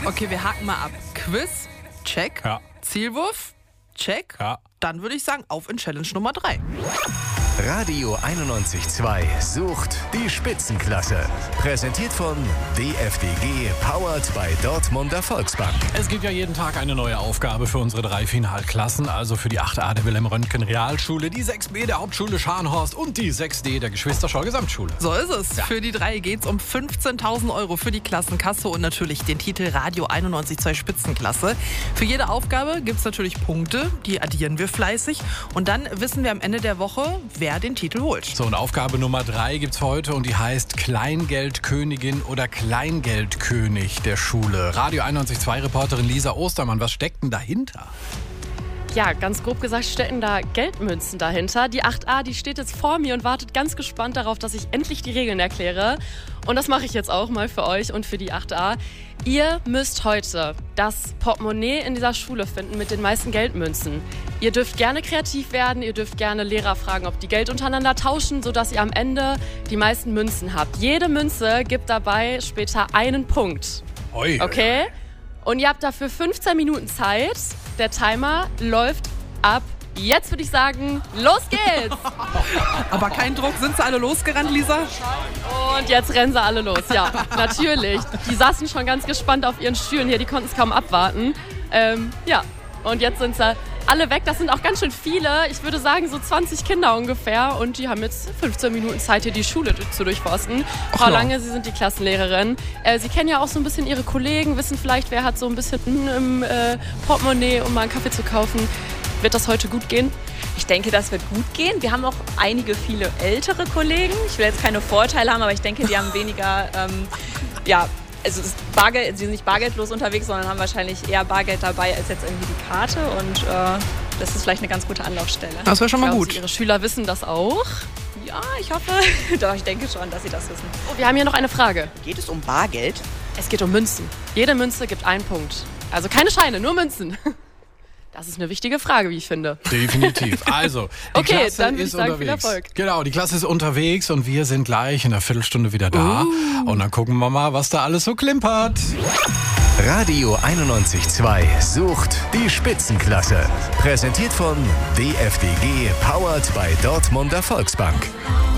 Okay, wir haken mal ab. Quiz, check. Ja. Zielwurf, check. Ja. Dann würde ich sagen, auf in Challenge Nummer 3. Radio 91.2 sucht die Spitzenklasse. Präsentiert von DFDG, powered by Dortmunder Volksbank. Es gibt ja jeden Tag eine neue Aufgabe für unsere 3 Finalklassen, also für die 8a der Wilhelm-Röntgen-Realschule, die 6b der Hauptschule Scharnhorst und die 6d der Geschwister-Scholl-Gesamtschule. So ist es. Ja. Für die 3 geht's um 15.000 Euro für die Klassenkasse und natürlich den Titel Radio 91.2 Spitzenklasse. Für jede Aufgabe gibt's natürlich Punkte, die addieren wir fleißig und dann wissen wir am Ende der Woche, wer den Titel holt. So, und Aufgabe Nummer 3 gibt's heute und die heißt Kleingeldkönigin oder Kleingeldkönig der Schule. Radio 91.2 Reporterin Lisa Ostermann, was steckt denn dahinter? Ja, ganz grob gesagt stecken da Geldmünzen dahinter. Die 8a, die steht jetzt vor mir und wartet ganz gespannt darauf, dass ich endlich die Regeln erkläre. Und das mache ich jetzt auch mal für euch und für die 8a. Ihr müsst heute das Portemonnaie in dieser Schule finden mit den meisten Geldmünzen. Ihr dürft gerne kreativ werden, ihr dürft gerne Lehrer fragen, ob die Geld untereinander tauschen, sodass ihr am Ende die meisten Münzen habt. Jede Münze gibt dabei später einen Punkt. Oi. Okay? Und ihr habt dafür 15 Minuten Zeit. Der Timer läuft ab. Jetzt würde ich sagen, los geht's! Aber kein Druck, sind sie alle losgerannt, Lisa? Und jetzt rennen sie alle los, ja, natürlich. Die saßen schon ganz gespannt auf ihren Stühlen hier, die konnten es kaum abwarten. Ja, und jetzt sind sie alle weg. Das sind auch ganz schön viele. Ich würde sagen, so 20 Kinder ungefähr. Und die haben jetzt 15 Minuten Zeit, hier die Schule zu durchforsten. Frau ja. Lange, Sie sind die Klassenlehrerin. Sie kennen ja auch so ein bisschen Ihre Kollegen, wissen vielleicht, wer hat so ein bisschen im Portemonnaie, um mal einen Kaffee zu kaufen. Wird das heute gut gehen? Ich denke, das wird gut gehen. Wir haben auch viele ältere Kollegen. Ich will jetzt keine Vorteile haben, aber ich denke, die haben weniger, also das Bargeld, sie sind nicht bargeldlos unterwegs, sondern haben wahrscheinlich eher Bargeld dabei als jetzt irgendwie die Karte. Und das ist vielleicht eine ganz gute Anlaufstelle. Das wäre schon mal Glauben gut. Sie, Ihre Schüler wissen das auch? Ja, ich hoffe. Doch, ich denke schon, dass sie das wissen. Oh, wir haben hier noch eine Frage. Geht es um Bargeld? Es geht um Münzen. Jede Münze gibt einen Punkt. Also keine Scheine, nur Münzen. Das ist eine wichtige Frage, wie ich finde. Definitiv. Also, die Okay, Klasse dann würde ist ich sagen, unterwegs. viel Erfolg. Genau, die Klasse ist unterwegs und wir sind gleich in einer Viertelstunde wieder da. Und dann gucken wir mal, was da alles so klimpert. Radio 91.2 sucht die Spitzenklasse. Präsentiert von DFDG, powered by Dortmunder Volksbank.